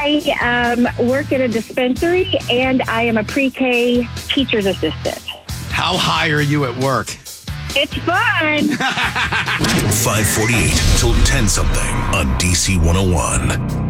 I work at a dispensary, and I am a pre-K teacher's assistant. How high are you at work? It's fun. 548 till 10 something on DC 101.